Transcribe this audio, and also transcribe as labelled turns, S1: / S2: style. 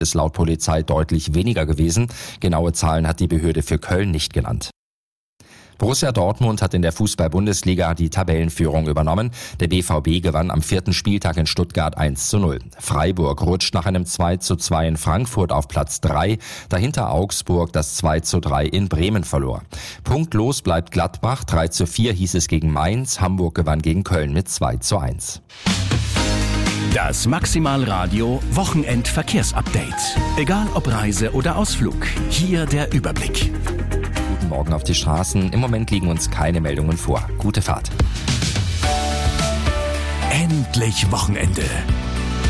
S1: ist laut Polizei deutlich weniger gewesen. Genaue Zahlen hat die Behörde für Köln nicht genannt. Borussia Dortmund hat in der Fußball-Bundesliga die Tabellenführung übernommen. Der BVB gewann am 4. Spieltag in Stuttgart 1:0. Freiburg rutscht nach einem 2:2 in Frankfurt auf Platz 3. Dahinter Augsburg, das 2:3 in Bremen verlor. Punktlos bleibt Gladbach. 3:4 hieß es gegen Mainz. Hamburg gewann gegen Köln mit 2:1.
S2: Das Maximalradio Wochenendverkehrsupdate. Egal ob Reise oder Ausflug, hier der Überblick.
S1: Guten Morgen auf die Straßen. Im Moment liegen uns keine Meldungen vor. Gute Fahrt.
S2: Endlich Wochenende.